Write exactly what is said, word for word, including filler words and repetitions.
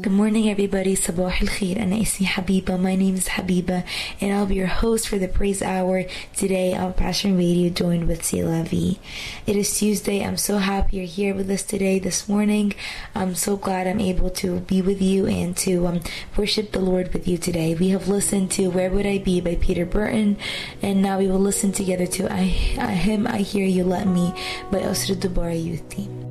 Good morning, everybody. Sabah al-Khair. Ana ismi Habiba. My name is Habiba, and I'll be your host for the Praise Hour today on Passion Radio, joined with C'est La Vie. It is Tuesday. I'm so happy you're here with us today, this morning. I'm so glad I'm able to be with you and to um, worship the Lord with you today. We have listened to Where Would I Be by Peter Burton, and now we will listen together to I, I Him, I Hear You, Let Me by Osra Dubar Youth Team.